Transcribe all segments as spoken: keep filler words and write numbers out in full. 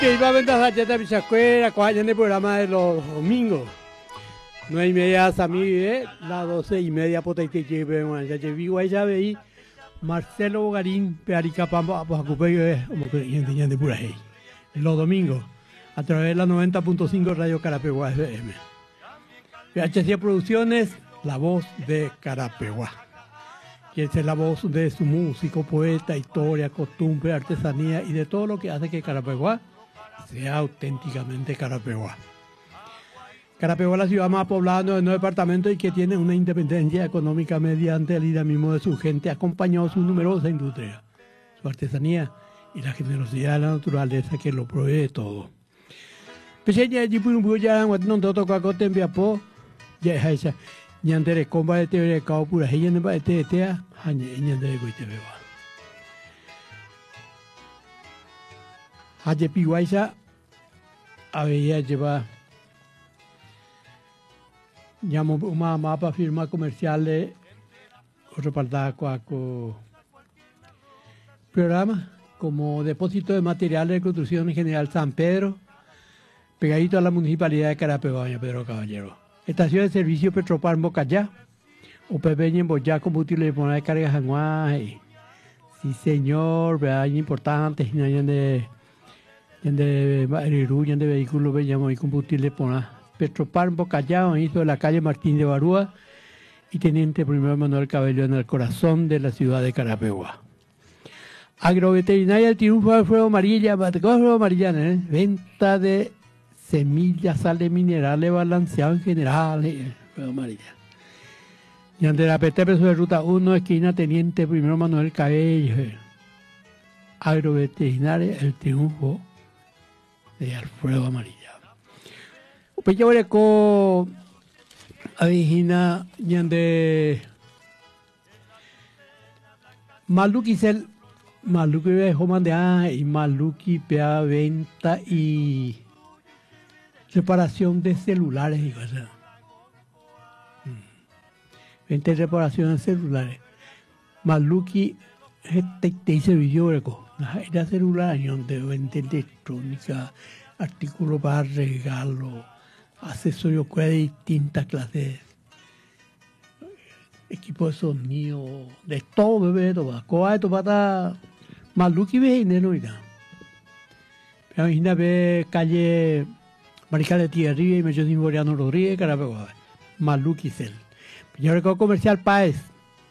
Que iba a vender ya de Pichacuera, cojan el programa de los domingos. Nueve y media Samí, las doce y media Potaite Lleve, ya lleví ya veí Marcelo Bogarín, Pearica Pampa, pues ocupé como que ya de pura hey. Los domingos, a través de la noventa punto cinco Radio Carapeguá F M. P H C Producciones, la voz de Carapeguá. Que es la voz de su músico, poeta, historia, costumbre, artesanía y de todo lo que hace que Carapeguá sea auténticamente Carapeguá. Carapeguá es la ciudad más poblada de nueve departamentos y que tiene una independencia económica mediante el dinamismo de su gente, acompañado de su numerosa industria, su artesanía y la generosidad de la naturaleza que lo provee de todo. Pequeña de Jipun ya no toca cote en Viapo, ya es esa, ya entre comba de teoría de cao pura, ella no va a te tea, haña, ella de goite beba. Haye Piguaisa, había llevado. Llamo una mapa firma comerciales respaldada con programa como depósito de materiales de construcción en general San Pedro, pegadito a la municipalidad de Carapeguá, Pedro Caballero. Estación de servicio Petropar Bocayá, o Pepeña en Boyá, combustible de poner de carga Janguay. Sí, señor, verdad, importante, ya de de ya de vehículos, veíamos y combustible de poner. Petropar Bocayá, hizo de la calle Martín de Barúa y Teniente Primero Manuel Cabello en el corazón de la ciudad de Carapeguá. Agroveterinaria El Triunfo de Fuego Amarilla, Fuego Amarilla, ¿eh? Venta de semillas, sales minerales balanceados en general, ¿eh? Fuego Amarilla. Y ante la P T P de Ruta uno, esquina Teniente Primero Manuel Cabello. ¿eh? Agroveterinaria El Triunfo de Fuego Amarilla. Pues yo voy con Avigina yande Maluki sel Maluki ve Jomandea y Maluki pea venta y reparación de celulares y cosas. Venta y reparación de celulares. Maluki este te servicio breco. Era celular donde venta electrónica, artículos para regalo, accesorios de distintas clases, equipo de sonido, de todo, bebé, todo. Coa esto para Maluki ve no irá. Pero imagina ve calle Mariscal de Tierra y me sin Boreano Rodríguez, Carapeguá, Maluki Cel. Yo recuerdo comercial Paez,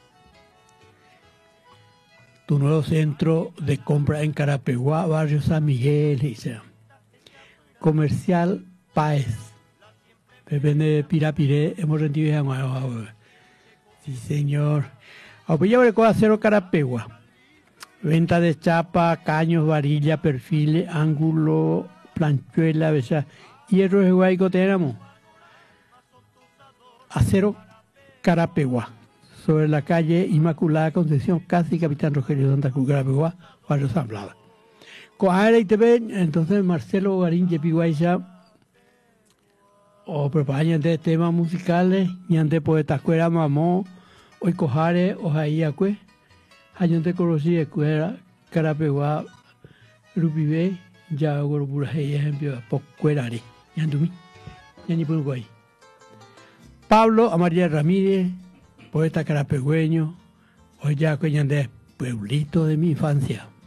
tu nuevo centro de compra en Carapeguá, barrio San Miguel, dice. Comercial Paez. Depende Pirapiré, hemos rendido ya. Sí, señor. Pues ya voy a hacer Carapeguá. Venta de chapa, caños, varilla, perfiles, ángulo, planchuela, besa. Hierro de guayco tenemos. Acero Carapeguá. Sobre la calle Inmaculada Concepción, casi Capitán Rogelio Santa Cruz, Carapeguá, barrio San Blas. Coajera y T V, entonces Marcelo Bogarín, Yepiguaysa. O preparan de temas musicales, y ante poeta escuela mamó, hoy cojare, o jaíacue, hayante conocí escuela, Carapeguá, Rupibe, ya gorburajé, ejemplo, pocuerare, yandumi, yanipurguay. Pablo Amaría Ramírez, poeta carapegüeño, hoy ya cuellan de pueblito de mi infancia.